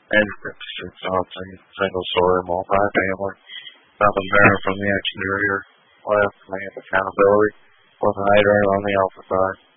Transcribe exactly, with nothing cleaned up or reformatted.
Manufactured housing, single-story, multi-family. Nothing there from the exterior. Left, land accountability. With a hydrant on the outside.